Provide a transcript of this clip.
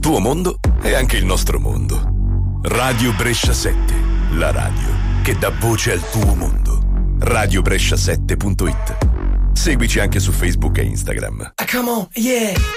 tuo mondo è anche il nostro mondo. Radio Brescia 7, la radio che dà voce al tuo mondo. radiobrescia7.it. Seguici anche su Facebook e Instagram. Come on, yeah.